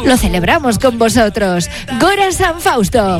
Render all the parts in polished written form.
lo celebramos con vosotros. Gora San Fausto.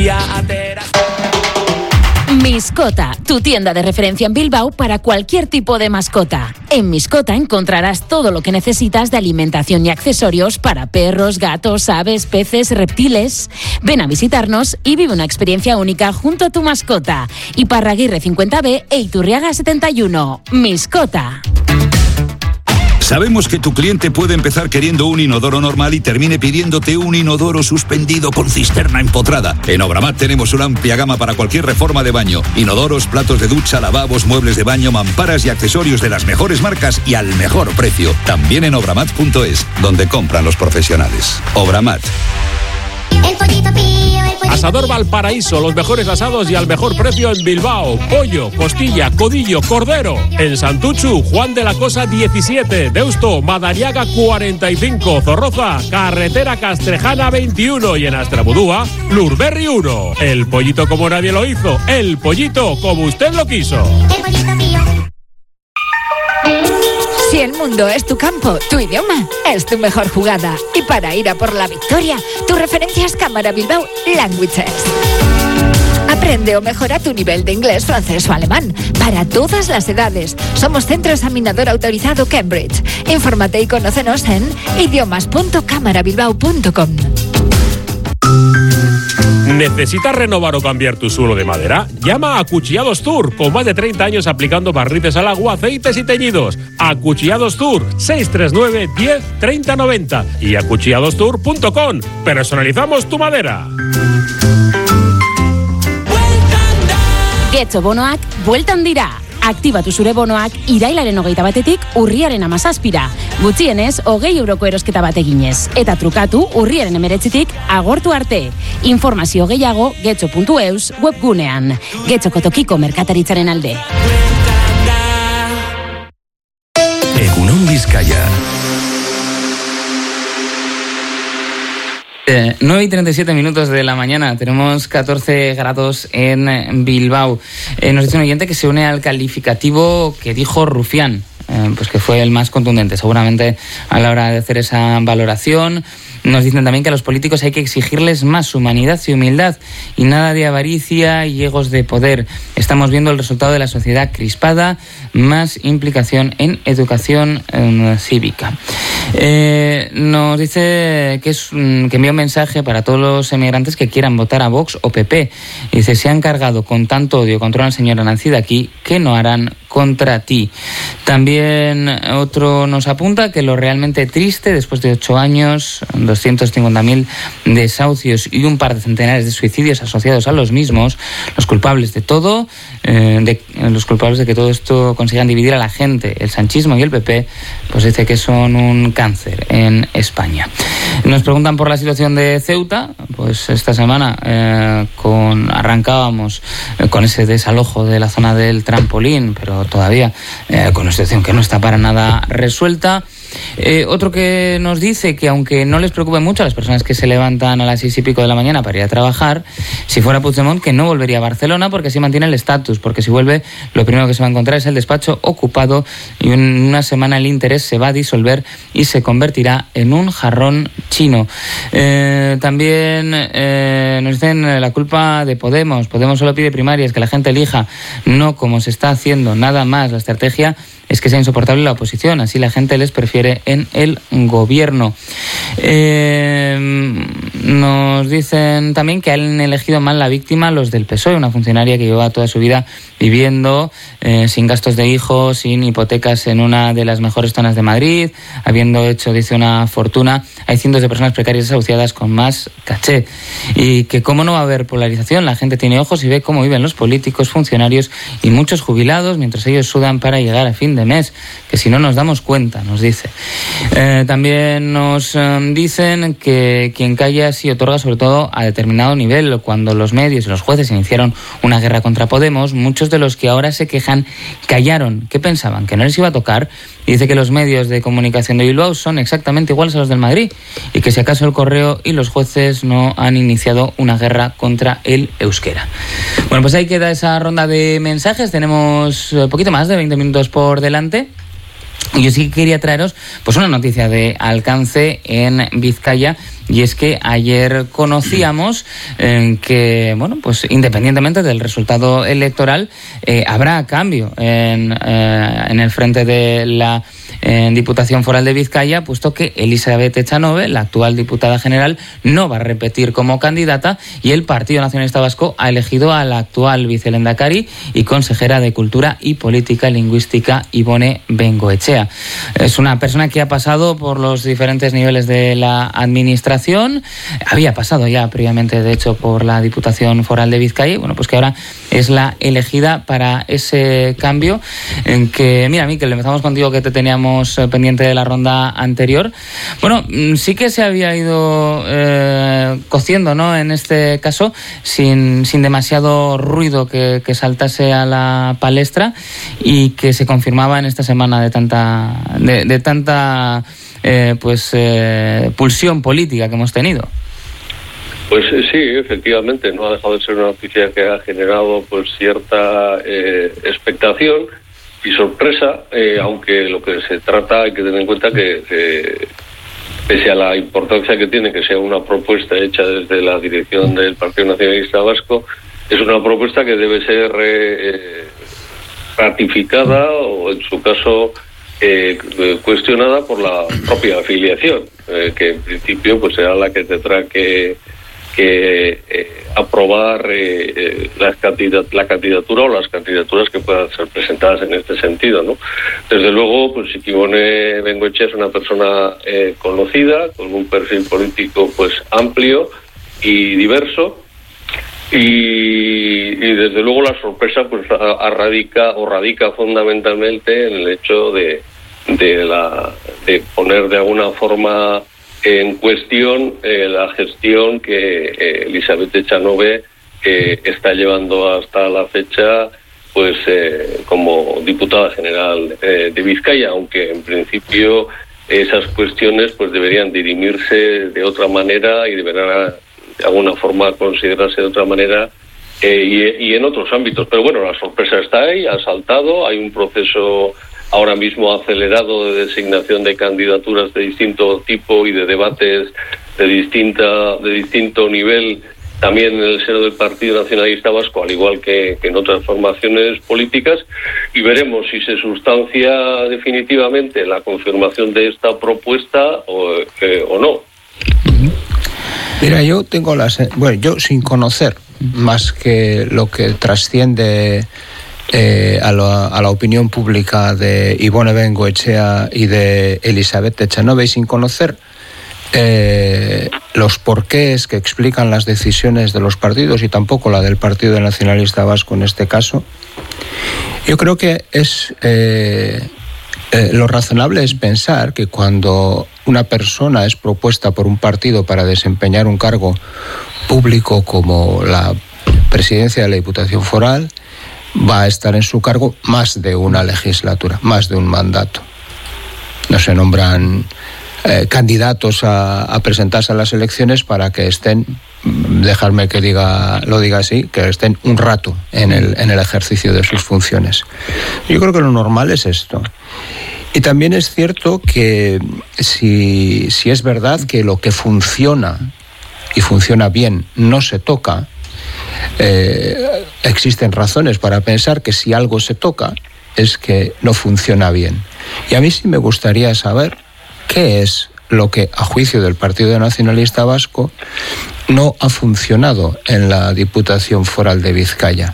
Miscota, tu tienda de referencia en Bilbao para cualquier tipo de mascota. En Miscota encontrarás todo lo que necesitas de alimentación y accesorios para perros, gatos, aves, peces, reptiles. Ven a visitarnos y vive una experiencia única junto a tu mascota. Iparraguirre 50B e Iturriaga 71. Miscota. Sabemos que tu cliente puede empezar queriendo un inodoro normal y termine pidiéndote un inodoro suspendido con cisterna empotrada. En Obramat tenemos una amplia gama para cualquier reforma de baño. Inodoros, platos de ducha, lavabos, muebles de baño, mamparas y accesorios de las mejores marcas y al mejor precio. También en obramat.es, donde compran los profesionales. Obramat. El pollito pío, el pollito Asador Valparaíso, los mejores asados y al mejor precio en Bilbao. Pollo, costilla, codillo, cordero. En Santuchu, Juan de la Cosa 17. Deusto, Madariaga 45. Zorroza, Carretera Castrejana 21. Y en Astrabudúa, Lurberri 1. El pollito como nadie lo hizo. El pollito como usted lo quiso. El pollito pío. Si el mundo es tu campo, tu idioma es tu mejor jugada. Y para ir a por la victoria, tu referencia es Cámara Bilbao Languages. Aprende o mejora tu nivel de inglés, francés o alemán para todas las edades. Somos centro examinador autorizado Cambridge. Infórmate y conócenos en idiomas.camarabilbao.com. ¿Necesitas renovar o cambiar tu suelo de madera? Llama a Acuchillados Tour, con más de 30 años aplicando barnices al agua, aceites y teñidos. Acuchillados Tour, 639 10 30 90 y acuchilladostour.com. Personalizamos tu madera. Getxo bonoak bueltan dira. Aktibatu zure bonoak irailaren 21 urriaren 17 gutxienez 20 euroko erosketa bat eginez. Eta trukatu urriaren 19 agortu arte. Informazio gehiago getxo.eus webgunean. Getxoko tokiko merkataritzaren alde. Egunon Bizkaia. 9:37 de la mañana, tenemos 14 grados en Bilbao. Nos dice un oyente que se une al calificativo que dijo rufián, pues que fue el más contundente, seguramente a la hora de hacer esa valoración. Nos dicen también que a los políticos hay que exigirles más humanidad y humildad y nada de avaricia y egos de poder. Estamos viendo el resultado de la sociedad crispada, más implicación en educación cívica. Nos dice que envía un mensaje para todos los emigrantes que quieran votar a Vox o PP. Dice, se han cargado con tanto odio contra una señora nacida aquí que no harán contra ti. También otro nos apunta que lo realmente triste, después de 8 años, 250.000 desahucios y un par de centenares de suicidios asociados a los mismos, los culpables de todo, los culpables de que todo esto consigan dividir a la gente, el sanchismo y el PP, pues dice que son un cáncer en España. Nos preguntan por la situación de Ceuta. Pues esta semana arrancábamos con ese desalojo de la zona del trampolín, pero todavía con una situación que no está para nada resuelta. Otro que nos dice que aunque no les preocupe mucho a las personas que se levantan a las 6:00 de la mañana para ir a trabajar, si fuera Puigdemont que no volvería a Barcelona porque así mantiene el estatus, porque si vuelve lo primero que se va a encontrar es el despacho ocupado y en una semana el interés se va a disolver y se convertirá en un jarrón chino. También nos dicen la culpa de Podemos. Podemos solo pide primarias, que la gente elija, no como se está haciendo nada más. La estrategia es que sea insoportable la oposición, así la gente les prefiere en el gobierno. Nos dicen también que han elegido mal la víctima los del PSOE, una funcionaria que lleva toda su vida viviendo sin gastos de hijos, sin hipotecas en una de las mejores zonas de Madrid, habiendo hecho, dice, una fortuna. Hay cientos de personas precarias desahuciadas con más caché. Y que cómo no va a haber polarización, la gente tiene ojos y ve cómo viven los políticos, funcionarios y muchos jubilados mientras ellos sudan para llegar a fin de mes, que si no nos damos cuenta, nos dice. También nos dicen que quien calla sí otorga sobre todo a determinado nivel. Cuando los medios y los jueces iniciaron una guerra contra Podemos, muchos de los que ahora se quejan callaron. ¿Qué pensaban? ¿Que no les iba a tocar? Y dice que los medios de comunicación de Bilbao son exactamente iguales a los del Madrid y que si acaso el Correo y los jueces no han iniciado una guerra contra el euskera. Bueno, pues ahí queda esa ronda de mensajes. Tenemos poquito más de 20 minutos por delante. Yo sí quería traeros pues una noticia de alcance en Vizcaya, y es que ayer conocíamos que, bueno, pues independientemente del resultado electoral, habrá cambio en el frente de la Diputación Foral de Vizcaya, puesto que Elizabeth Echanove, la actual diputada general, no va a repetir como candidata, y el Partido Nacionalista Vasco ha elegido a la actual vicelehendakari y consejera de Cultura y Política Lingüística, Ibone Bengoechea. Es una persona que ha pasado por los diferentes niveles de la administración, había pasado ya previamente, de hecho, por la Diputación Foral de Vizcaya, y bueno, pues que ahora es la elegida para ese cambio, en que, mira, Miquel, empezamos contigo, que te teníamos pendiente de la ronda anterior. Bueno, sí que se había ido cociendo, ¿no?, en este caso, sin demasiado ruido que saltase a la palestra, y que se confirmaba en esta semana de tanta pulsión política que hemos tenido. Pues sí, efectivamente, no ha dejado de ser una noticia que ha generado pues cierta expectación y sorpresa, aunque lo que se trata, hay que tener en cuenta que pese a la importancia que tiene que sea una propuesta hecha desde la dirección del Partido Nacionalista Vasco, es una propuesta que debe ser ratificada o, en su caso, cuestionada por la propia afiliación, que en principio pues será la que tendrá que aprobar la candidatura o las candidaturas que puedan ser presentadas en este sentido, ¿no? Desde luego, pues Ibone Bengoechea es una persona conocida, con un perfil político pues amplio y diverso, y desde luego la sorpresa pues radica fundamentalmente en el hecho de poner de alguna forma en cuestión la gestión que Elizabeth Echanove está llevando hasta la fecha pues como diputada general de Vizcaya, aunque en principio esas cuestiones pues deberían dirimirse de otra manera y deberán de alguna forma considerarse de otra manera y en otros ámbitos. Pero bueno, la sorpresa está ahí, ha saltado, hay un proceso ahora mismo acelerado de designación de candidaturas de distinto tipo y de debates de distinto nivel también en el seno del Partido Nacionalista Vasco, al igual que en otras formaciones políticas, y veremos si se sustancia definitivamente la confirmación de esta propuesta o no. Mira, yo tengo yo sin conocer más que lo que trasciende a la opinión pública de Ibone Bengoechea y de Elizabeth Echanove, y sin conocer los porqués que explican las decisiones de los partidos, y tampoco la del Partido Nacionalista Vasco en este caso, yo creo que es lo razonable es pensar que cuando una persona es propuesta por un partido para desempeñar un cargo público como la presidencia de la Diputación Foral, va a estar en su cargo más de una legislatura, más de un mandato. No se nombran candidatos a presentarse a las elecciones para que estén, dejarme que lo diga así, que estén un rato en el ejercicio de sus funciones. Yo creo que lo normal es esto. Y también es cierto que si es verdad que lo que funciona y funciona bien no se toca, existen razones para pensar que si algo se toca es que no funciona bien. Y a mí sí me gustaría saber qué es lo que, a juicio del Partido Nacionalista Vasco, no ha funcionado en la Diputación Foral de Vizcaya.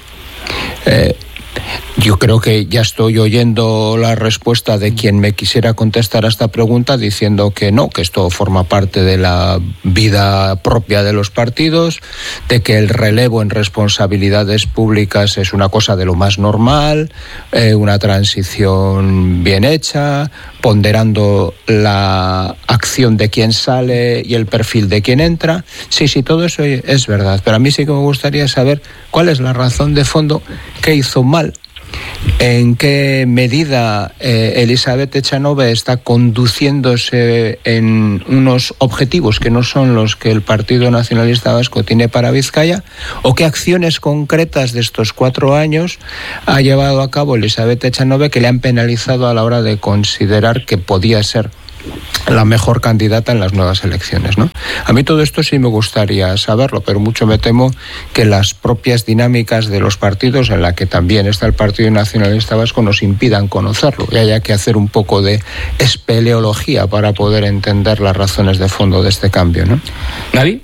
Yo creo que ya estoy oyendo la respuesta de quien me quisiera contestar a esta pregunta, diciendo que no, que esto forma parte de la vida propia de los partidos, de que el relevo en responsabilidades públicas es una cosa de lo más normal, una transición bien hecha, ponderando la acción de quien sale y el perfil de quien entra. Sí, todo eso es verdad, pero a mí sí que me gustaría saber cuál es la razón de fondo, qué hizo mal en qué medida Elisabeth Echanove está conduciéndose en unos objetivos que no son los que el Partido Nacionalista Vasco tiene para Vizcaya, o qué acciones concretas de estos 4 años ha llevado a cabo Elisabeth Echanove que le han penalizado a la hora de considerar que podía ser la mejor candidata en las nuevas elecciones, ¿no? A mí todo esto sí me gustaría saberlo, pero mucho me temo que las propias dinámicas de los partidos, en la que también está el Partido Nacionalista Vasco, nos impidan conocerlo y haya que hacer un poco de espeleología para poder entender las razones de fondo de este cambio, ¿no? ¿Gaby?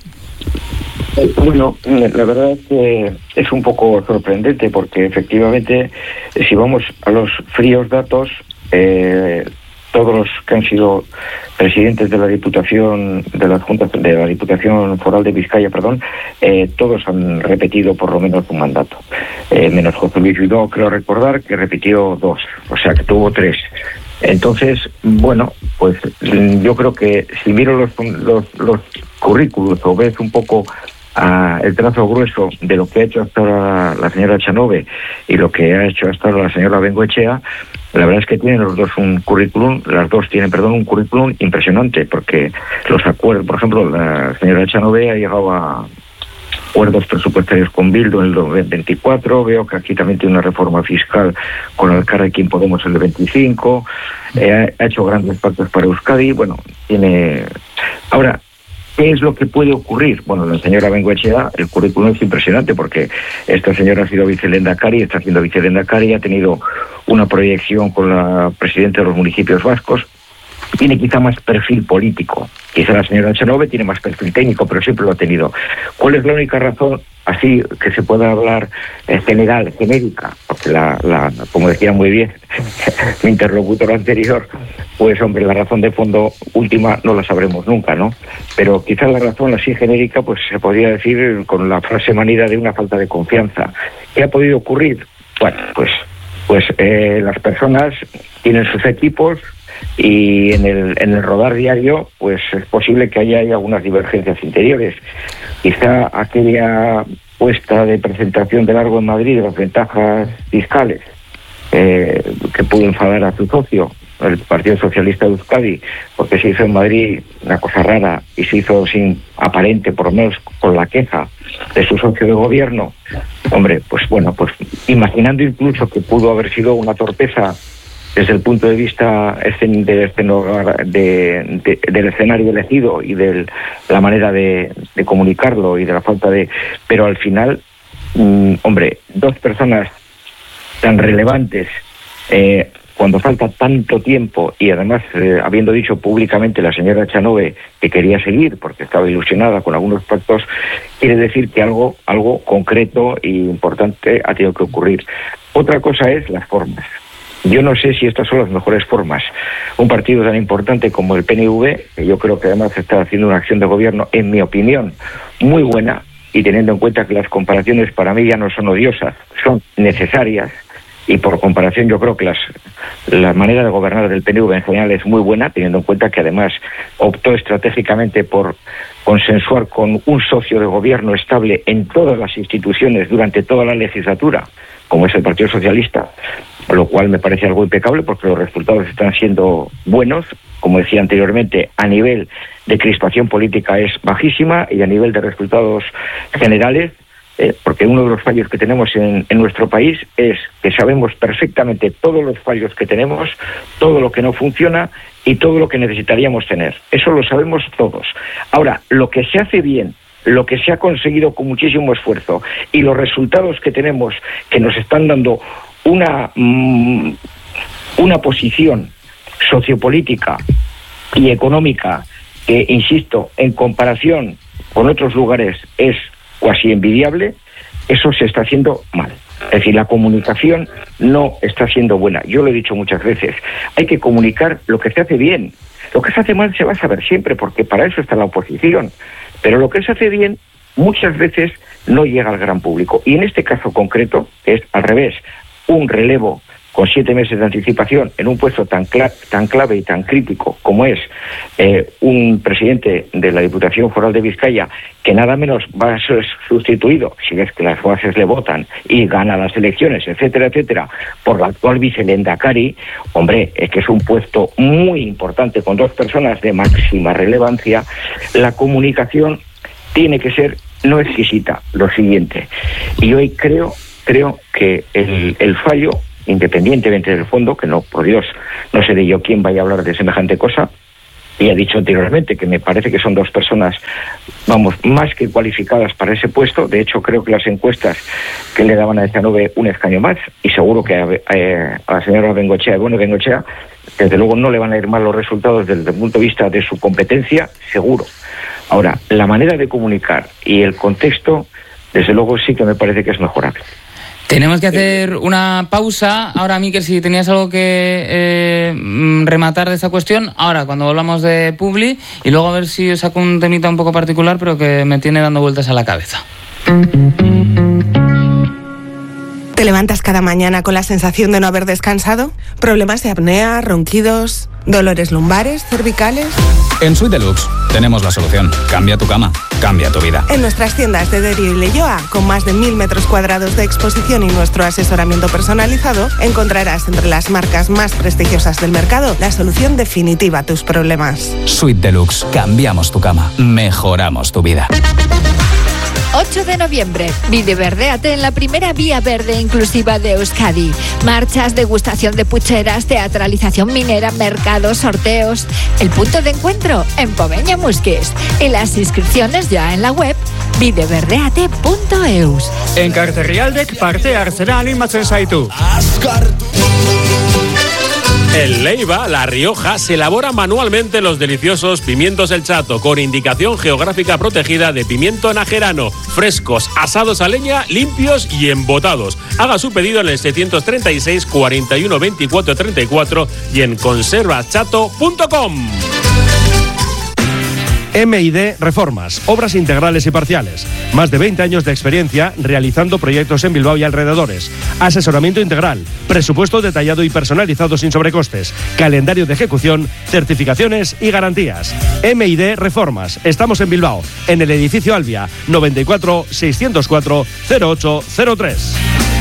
Bueno, la verdad es que es un poco sorprendente porque efectivamente, si vamos a los fríos datos, todos los que han sido presidentes de la Diputación, de las Juntas de la Diputación Foral de Vizcaya, todos han repetido por lo menos un mandato. Menos José Luis Vidó, creo recordar que repitió 2, o sea que tuvo 3. Entonces, bueno, pues yo creo que si miro los currículos o ves un poco el trazo grueso de lo que ha hecho hasta ahora la señora Echanove y lo que ha hecho hasta ahora la señora Bengoechea, la verdad es que tienen los dos las dos tienen un currículum impresionante, porque los acuerdos, por ejemplo, la señora Echanove ha llegado a acuerdos presupuestarios con Bildu en el 2024, veo que aquí también tiene una reforma fiscal con Elkarrekin Podemos el 25, ha hecho grandes pactos para Euskadi, bueno, tiene... Ahora, ¿qué es lo que puede ocurrir? Bueno, la señora Bengoechea, el currículum es impresionante porque esta señora ha sido vicelendakari, está siendo vicelendakari, ha tenido una proyección con la presidenta de los municipios vascos, tiene quizá más perfil político. Quizá la señora Echanove tiene más perfil técnico, pero siempre lo ha tenido. ¿Cuál es la única razón, así que se pueda hablar general, genérica? Porque como decía muy bien mi interlocutor anterior, pues hombre, la razón de fondo última no la sabremos nunca, ¿no? Pero quizá la razón así genérica, pues se podría decir con la frase manida de una falta de confianza. ¿Qué ha podido ocurrir? Bueno, pues las personas tienen sus equipos, y en el rodar diario pues es posible que haya algunas divergencias interiores. Quizá aquella puesta de presentación de Largo en Madrid de las ventajas fiscales que pudo enfadar a su socio, el Partido Socialista de Euskadi, porque se hizo en Madrid una cosa rara y se hizo sin aparente, por lo menos con la queja de su socio de gobierno. Hombre, pues bueno, pues imaginando incluso que pudo haber sido una torpeza desde el punto de vista del escenario elegido y de la manera de comunicarlo y de la falta de... Pero al final, hombre, 2 personas tan relevantes, cuando falta tanto tiempo y además habiendo dicho públicamente la señora Echanove que quería seguir porque estaba ilusionada con algunos pactos, quiere decir que algo concreto e importante ha tenido que ocurrir. Otra cosa es las formas. Yo no sé si estas son las mejores formas. Un partido tan importante como el PNV, que yo creo que además está haciendo una acción de gobierno, en mi opinión, muy buena, y teniendo en cuenta que las comparaciones para mí ya no son odiosas, son necesarias, y por comparación yo creo que la manera de gobernar del PNV en general es muy buena, teniendo en cuenta que además optó estratégicamente por consensuar con un socio de gobierno estable en todas las instituciones durante toda la legislatura, como es el Partido Socialista, lo cual me parece algo impecable porque los resultados están siendo buenos. Como decía anteriormente, a nivel de crispación política es bajísima y a nivel de resultados generales, porque uno de los fallos que tenemos en nuestro país es que sabemos perfectamente todos los fallos que tenemos, todo lo que no funciona y todo lo que necesitaríamos tener. Eso lo sabemos todos. Ahora, lo que se hace bien, lo que se ha conseguido con muchísimo esfuerzo y los resultados que tenemos que nos están dando una posición sociopolítica y económica que, insisto, en comparación con otros lugares es casi envidiable, eso se está haciendo mal. Es decir, la comunicación no está siendo buena. Yo lo he dicho muchas veces, hay que comunicar lo que se hace bien. Lo que se hace mal se va a saber siempre, porque para eso está la oposición. Pero lo que se hace bien muchas veces no llega al gran público. Y en este caso concreto es al revés, un relevo con 7 meses de anticipación en un puesto tan clave y tan crítico como es un presidente de la Diputación Foral de Vizcaya, que nada menos va a ser sustituido, si es que las bases le votan y gana las elecciones, etcétera, etcétera, por la actual vicelehendakari, hombre, es que es un puesto muy importante con 2 personas de máxima relevancia. La comunicación tiene que ser no exquisita, lo siguiente. Y hoy creo que el fallo, independientemente del fondo, que no, por Dios, no seré yo quien vaya a hablar de semejante cosa, y he dicho anteriormente que me parece que son 2 personas, vamos, más que cualificadas para ese puesto. De hecho, creo que las encuestas que le daban a Echanove un escaño más, y seguro que a la señora Bengoechea, desde luego no le van a ir mal los resultados desde el punto de vista de su competencia, seguro. Ahora, la manera de comunicar y el contexto, desde luego sí que me parece que es mejorable. Tenemos que hacer una pausa. Ahora, Miquel, si tenías algo que rematar de esta cuestión, ahora, cuando volvamos de Publi, y luego a ver si os saco un temita un poco particular, pero que me tiene dando vueltas a la cabeza. ¿Te levantas cada mañana con la sensación de no haber descansado? ¿Problemas de apnea, ronquidos, dolores lumbares, cervicales? En Suite Deluxe tenemos la solución. Cambia tu cama, cambia tu vida. En nuestras tiendas de Derio y Leioa, con más de 1.000 metros cuadrados de exposición y nuestro asesoramiento personalizado, encontrarás entre las marcas más prestigiosas del mercado la solución definitiva a tus problemas. Suite Deluxe. Cambiamos tu cama, mejoramos tu vida. 8 de noviembre, Videverdéate en la primera vía verde inclusiva de Euskadi. Marchas, degustación de pucheras, teatralización minera, mercados, sorteos. El punto de encuentro en Poveña Musquis. Y las inscripciones ya en la web videverdeate.eus. En Carterrialdec parte hartzera animatzen zaitu. En Leiva, La Rioja, se elaboran manualmente los deliciosos pimientos El Chato, con indicación geográfica protegida de pimiento najerano, frescos, asados a leña, limpios y embotados. Haga su pedido en el 736 41 24 34 y en conservachato.com. M&D Reformas, obras integrales y parciales. Más de 20 años de experiencia realizando proyectos en Bilbao y alrededores. Asesoramiento integral, presupuesto detallado y personalizado sin sobrecostes, calendario de ejecución, certificaciones y garantías. M&D Reformas. Estamos en Bilbao, en el edificio Albia, 94 604 0803.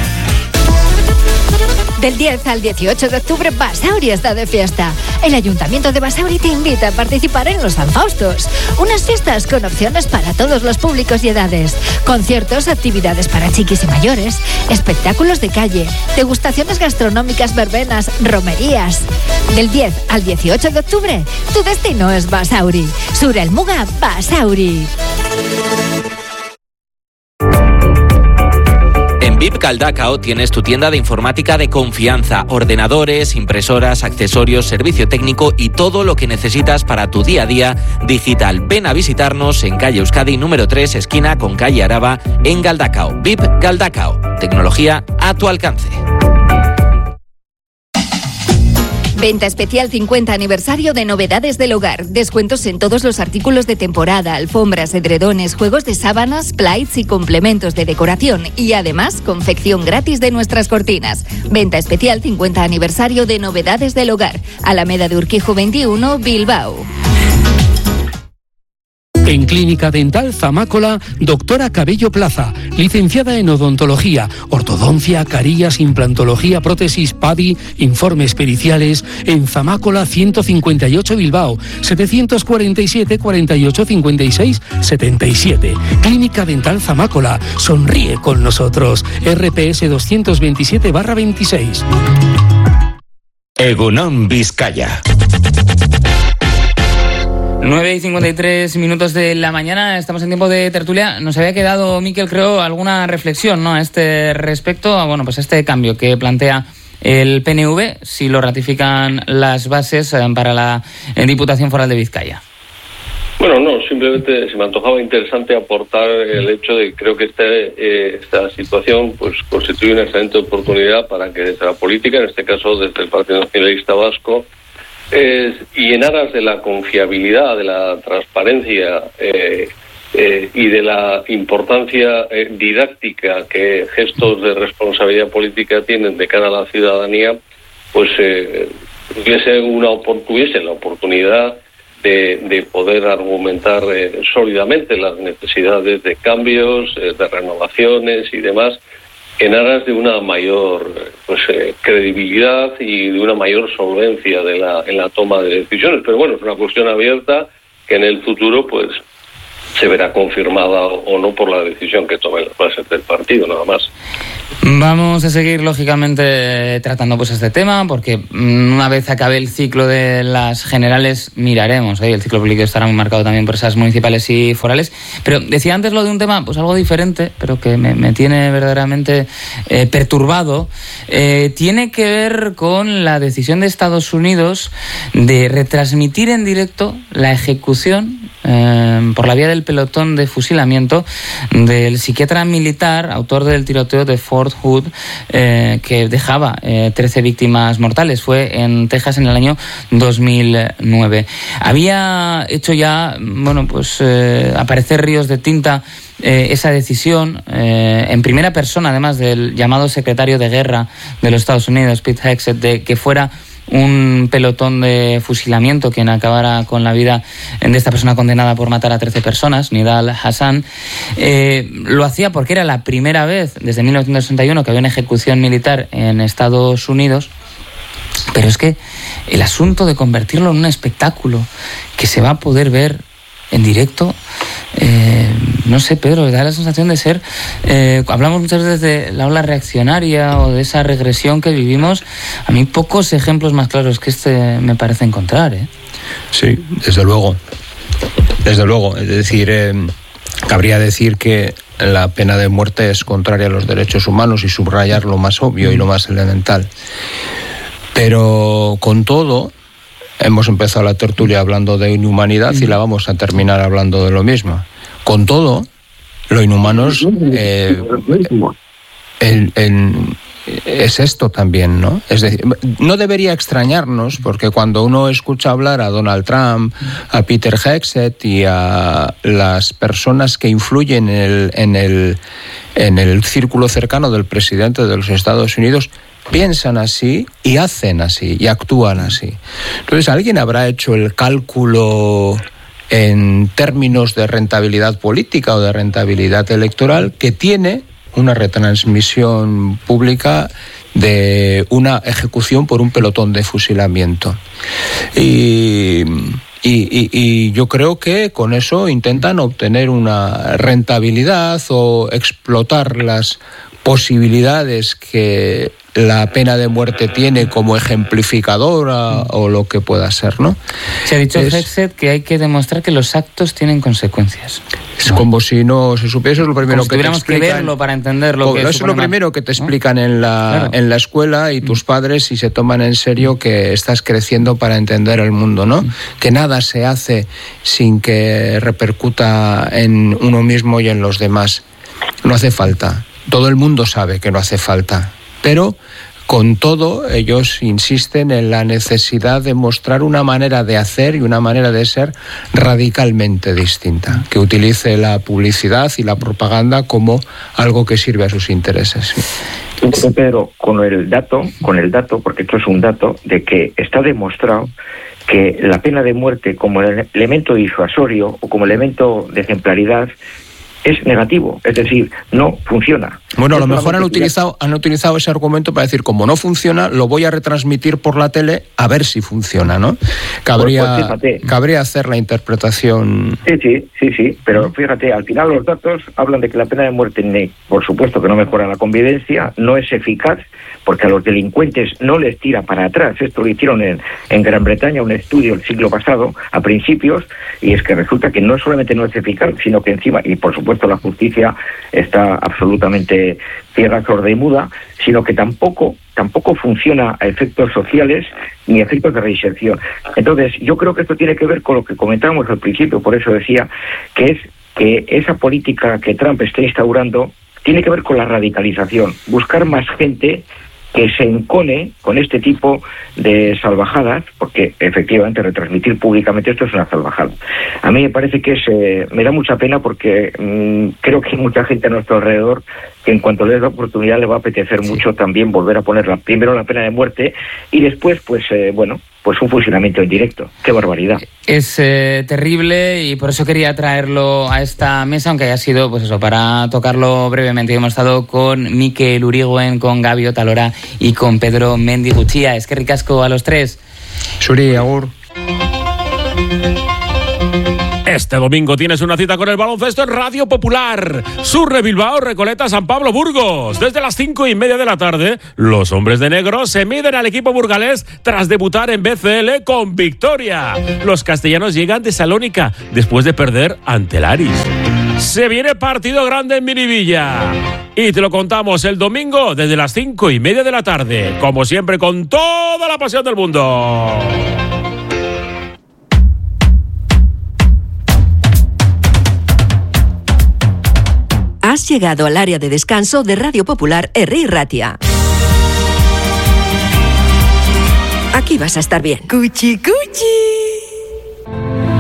Del 10 al 18 de octubre, Basauri está de fiesta. El Ayuntamiento de Basauri te invita a participar en los San Faustos. Unas fiestas con opciones para todos los públicos y edades. Conciertos, actividades para chiquis y mayores, espectáculos de calle, degustaciones gastronómicas, verbenas, romerías. Del 10 al 18 de octubre, tu destino es Basauri. Sura el Muga, Basauri. En VIP Galdakao tienes tu tienda de informática de confianza, ordenadores, impresoras, accesorios, servicio técnico y todo lo que necesitas para tu día a día digital. Ven a visitarnos en calle Euskadi número 3, esquina con calle Araba, en Galdakao. VIP Galdakao, tecnología a tu alcance. Venta especial 50 aniversario de Novedades del Hogar. Descuentos en todos los artículos de temporada, alfombras, edredones, juegos de sábanas, plaits y complementos de decoración. Y además, confección gratis de nuestras cortinas. Venta especial 50 aniversario de Novedades del Hogar. Alameda de Urquijo 21, Bilbao. En Clínica Dental Zamácola, doctora Cabello Plaza, licenciada en odontología, ortodoncia, carillas, implantología, prótesis, PADI, informes periciales, en Zamácola 158 Bilbao, 747 48 56 77. Clínica Dental Zamácola, sonríe con nosotros. RPS 227/26. Egunon Vizcaya. 9:53 de la mañana, estamos en tiempo de tertulia. Nos había quedado, Miquel, creo, alguna reflexión, ¿no?, a este respecto, bueno, pues este cambio que plantea el PNV, si lo ratifican las bases para la Diputación Foral de Vizcaya. Bueno, no, simplemente se me antojaba interesante aportar el hecho de que creo que esta situación pues constituye una excelente oportunidad para que desde la política, en este caso desde el Partido Nacionalista Vasco, y en aras de la confiabilidad, de la transparencia, y de la importancia didáctica que gestos de responsabilidad política tienen de cara a la ciudadanía, pues tuviese la oportunidad de poder argumentar sólidamente las necesidades de cambios, de renovaciones y demás, en aras de una mayor credibilidad y de una mayor solvencia en la toma de decisiones. Pero bueno, es una cuestión abierta que en el futuro pues se verá confirmada o no por la decisión que tome las bases del partido, nada más. Vamos a seguir, lógicamente, tratando pues este tema, porque una vez acabe el ciclo de las generales, miraremos, el ciclo político estará muy marcado también por esas municipales y forales. Pero decía antes lo de un tema, pues algo diferente, pero que me tiene verdaderamente perturbado. Tiene que ver con la decisión de Estados Unidos de retransmitir en directo la ejecución por la vía del pelotón de fusilamiento del psiquiatra militar, autor del tiroteo de Fort Hood, que dejaba 13 víctimas mortales. Fue en Texas en el año 2009. Había hecho ya, aparecer ríos de tinta esa decisión en primera persona, además del llamado secretario de guerra de los Estados Unidos, Pete Hegseth, de que fuera un pelotón de fusilamiento quien acabara con la vida de esta persona condenada por matar a 13 personas, Nidal Hassan. Lo hacía porque era la primera vez desde 1961 que había una ejecución militar en Estados Unidos. Pero es que el asunto de convertirlo en un espectáculo que se va a poder ver en directo, no sé, Pedro, da la sensación de ser, hablamos muchas veces de la ola reaccionaria o de esa regresión que vivimos. A mí pocos ejemplos más claros que este me parece encontrar, ¿eh? Sí, desde luego. Desde luego. Es decir, cabría decir que la pena de muerte es contraria a los derechos humanos y subrayar lo más obvio y lo más elemental. Pero con todo, hemos empezado la tertulia hablando de inhumanidad y la vamos a terminar hablando de lo mismo. Con todo, lo inhumano es esto también, ¿no? Es decir, no debería extrañarnos, porque cuando uno escucha hablar a Donald Trump, a Peter Hegseth y a las personas que influyen en el círculo cercano del presidente de los Estados Unidos, piensan así y hacen así y actúan así. Entonces, alguien habrá hecho el cálculo en términos de rentabilidad política o de rentabilidad electoral que tiene una retransmisión pública de una ejecución por un pelotón de fusilamiento. Y yo creo que con eso intentan obtener una rentabilidad o explotar las posibilidades que la pena de muerte tiene como ejemplificadora o lo que pueda ser, ¿no? Se ha dicho Hegseth que hay que demostrar que los actos tienen consecuencias. Es como si no se supiese, es lo primero que te explican. Tuviéramos que verlo para entenderlo. Eso es lo primero que te explican en la escuela, y tus padres, si se toman en serio que estás creciendo para entender el mundo, ¿no? Que nada se hace sin que repercuta en uno mismo y en los demás. No hace falta. Todo el mundo sabe que no hace falta. Pero, con todo, ellos insisten en la necesidad de mostrar una manera de hacer y una manera de ser radicalmente distinta, que utilice la publicidad y la propaganda como algo que sirve a sus intereses. Pedro, con el dato, porque esto es un dato, de que está demostrado que la pena de muerte como elemento disuasorio o como elemento de ejemplaridad es negativo, es decir, no funciona. Bueno, a lo mejor han utilizado ese argumento para decir, como no funciona, lo voy a retransmitir por la tele a ver si funciona, ¿no? Cabría hacer la interpretación. Sí, pero fíjate, al final los datos hablan de que la pena de muerte, por supuesto que no mejora la convivencia, no es eficaz, porque a los delincuentes no les tira para atrás. Esto lo hicieron en Gran Bretaña, un estudio el siglo pasado, a principios, y es que resulta que no solamente no es eficaz, sino que encima, y por supuesto la justicia está absolutamente ciega, sorda y muda, sino que tampoco funciona a efectos sociales ni a efectos de reinserción. Entonces, yo creo que esto tiene que ver con lo que comentábamos al principio, por eso decía que es que esa política que Trump está instaurando tiene que ver con la radicalización, buscar más gente que se encone con este tipo de salvajadas, porque efectivamente retransmitir públicamente esto es una salvajada. A mí me parece que me da mucha pena porque creo que hay mucha gente a nuestro alrededor que en cuanto les da oportunidad le va a apetecer mucho también volver a poner primero la pena de muerte y después pues un fusilamiento en directo. ¡Qué barbaridad! Es terrible y por eso quería traerlo a esta mesa, aunque haya sido pues eso, para tocarlo brevemente. Hemos estado con Mikel Urigoyen, con Gabi Otalora y con Pedro Mendiguchía. Es que ricasco a los tres. Suri, agur. Este domingo tienes una cita con el baloncesto en Radio Popular. Surre Bilbao, Recoleta, San Pablo, Burgos. Desde las 5:30 de la tarde, los hombres de negro se miden al equipo burgalés tras debutar en BCL con victoria. Los castellanos llegan de Salónica después de perder ante el Aris. Se viene partido grande en Miribilla. Y te lo contamos el domingo desde las 5:30 de la tarde. Como siempre, con toda la pasión del mundo. Has llegado al área de descanso de Radio Popular Herri Ratia. Aquí vas a estar bien. ¡Cuchi, cuchi!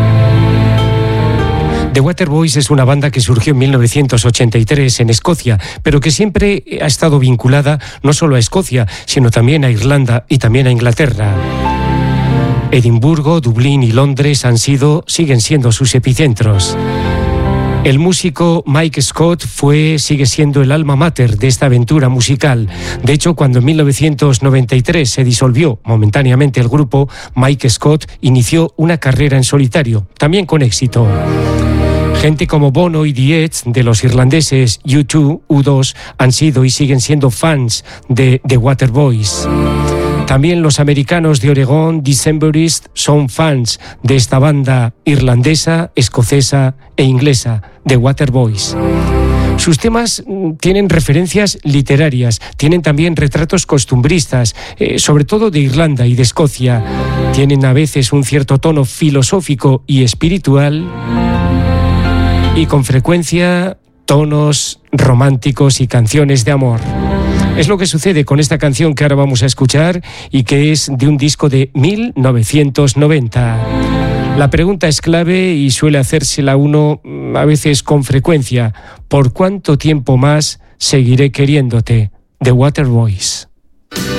The Waterboys es una banda que surgió en 1983 en Escocia, pero que siempre ha estado vinculada no solo a Escocia, sino también a Irlanda y también a Inglaterra. Edimburgo, Dublín y Londres siguen siendo sus epicentros. El músico Mike Scott sigue siendo el alma mater de esta aventura musical. De hecho, cuando en 1993 se disolvió momentáneamente el grupo, Mike Scott inició una carrera en solitario, también con éxito. Gente como Bono y The Edge, de los irlandeses U2, U2, han sido y siguen siendo fans de The Waterboys. También los americanos de Oregón, Decemberist, son fans de esta banda irlandesa, escocesa e inglesa, The Waterboys. Sus temas tienen referencias literarias, tienen también retratos costumbristas, sobre todo de Irlanda y de Escocia. Tienen a veces un cierto tono filosófico y espiritual y con frecuencia tonos románticos y canciones de amor. Es lo que sucede con esta canción que ahora vamos a escuchar y que es de un disco de 1990. La pregunta es clave y suele hacérsela uno a veces con frecuencia. ¿Por cuánto tiempo más seguiré queriéndote? The Waterboys.